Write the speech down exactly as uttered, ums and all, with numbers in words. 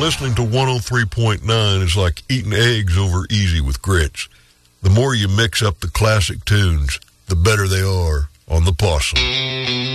listening to one oh three point nine is like eating eggs over easy with grits. The more you mix up the classic tunes, the better they are on the Possum.